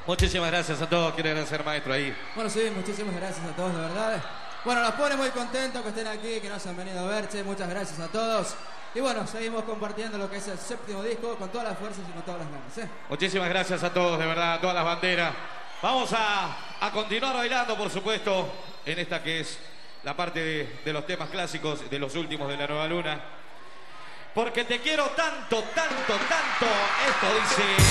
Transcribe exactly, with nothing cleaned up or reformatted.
Muchísimas gracias a todos. Quiero agradecer, maestro, ahí. Bueno, sí, muchísimas gracias a todos, de verdad. Bueno, nos pone muy contentos que estén aquí, que nos han venido a ver, che. Muchas gracias a todos. Y bueno, seguimos compartiendo lo que es el séptimo disco con todas las fuerzas y con todas las ganas, ¿eh? Muchísimas gracias a todos, de verdad, a todas las banderas. Vamos a, a continuar bailando, por supuesto, en esta que es la parte de, de los temas clásicos, de los últimos de La Nueva Luna. Porque te quiero tanto, tanto, tanto. Esto dice...